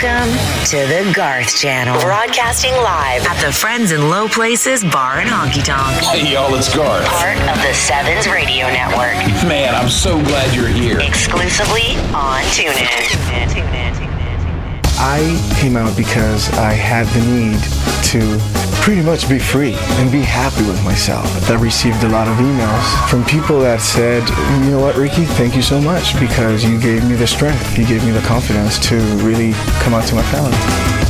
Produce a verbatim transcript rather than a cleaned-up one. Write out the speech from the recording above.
Welcome to the Garth Channel. Broadcasting live at the Friends in Low Places Bar and Honky Tonk. Hey, y'all, it's Garth. Part of the Sevens Radio Network. Man, I'm so glad you're here. Exclusively on TuneIn. TuneIn, TuneIn, TuneIn. I came out because I had the need to pretty much be free and be happy with myself. I received a lot of emails from people that said, you know what, Ricky, thank you so much because you gave me the strength. You gave me the confidence to really come out to my family.